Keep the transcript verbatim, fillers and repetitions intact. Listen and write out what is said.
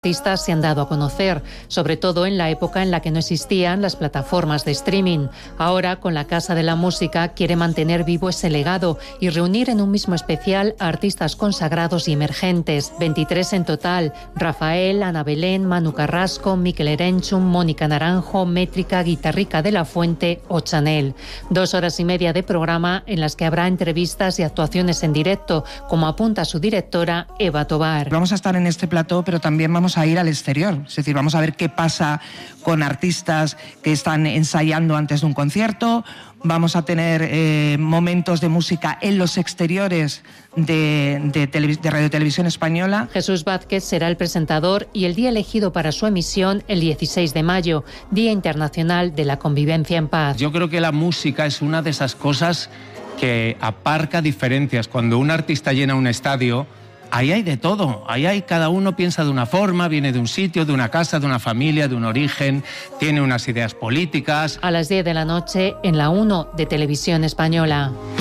artistas se han dado a conocer, sobre todo en la época en la que no existían las plataformas de streaming. Ahora, con la Casa de la Música, quiere mantener vivo ese legado y reunir en un mismo especial a artistas consagrados y emergentes, veintitrés en total: Rafael, Ana Belén, Manu Carrasco, Mikel Erenchun, Mónica Naranjo, Métrica, Guitarrica de la Fuente o Chanel. Dos horas y media de programa en las que habrá entrevistas y actuaciones en directo, como apunta su directora Eva Tobar. Vamos a estar en este plató, pero también vamos a ir al exterior, es decir, vamos a ver qué pasa con artistas que están ensayando antes de un concierto. Vamos a tener eh, momentos de música en los exteriores de, de, de Radio Televisión Española. Jesús Vázquez será el presentador y el día elegido para su emisión el dieciséis de mayo, Día Internacional de la Convivencia en Paz. Yo creo que la música es una de esas cosas que aparca diferencias. Cuando un artista llena un estadio, ahí hay de todo, ahí hay, cada uno piensa de una forma, viene de un sitio, de una casa, de una familia, de un origen, tiene unas ideas políticas. A las diez de la noche en la uno de Televisión Española.